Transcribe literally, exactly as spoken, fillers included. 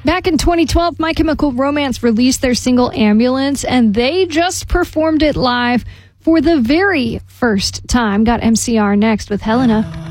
Back in twenty twelve, My Chemical Romance released their single Ambulance, and they just performed it live for the very first time. Got M C R next with Helena.